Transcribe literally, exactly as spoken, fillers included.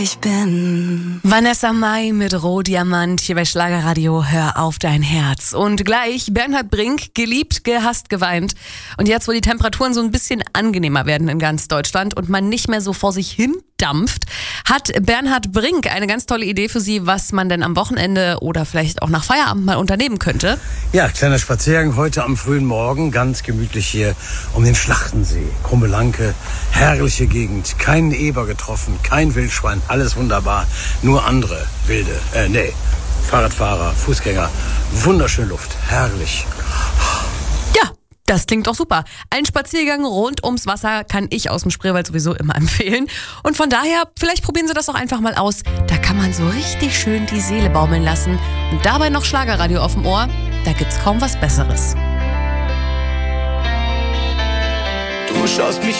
Ich bin Vanessa Mai mit Rohdiamant hier bei Schlagerradio. Hör auf dein Herz. Und gleich Bernhard Brink, geliebt, gehasst, geweint. Und jetzt, wo die Temperaturen so ein bisschen angenehmer werden in ganz Deutschland und man nicht mehr so vor sich hin dampft, hat Bernhard Brink eine ganz tolle Idee für Sie, was man denn am Wochenende oder vielleicht auch nach Feierabend mal unternehmen könnte. Ja, kleiner Spaziergang heute am frühen Morgen, ganz gemütlich hier um den Schlachtensee. Krummelanke, herrliche Gegend, keinen Eber getroffen, kein Wildschwein, alles wunderbar, nur andere wilde, äh, nee, Fahrradfahrer, Fußgänger, wunderschöne Luft, herrlich. Ja, das klingt doch super. Ein Spaziergang rund ums Wasser kann ich aus dem Spreewald sowieso immer empfehlen. Und von daher, vielleicht probieren Sie das doch einfach mal aus. Da kann man so richtig schön die Seele baumeln lassen. Und dabei noch Schlagerradio auf dem Ohr. Da gibt's kaum was Besseres. Du schaust mich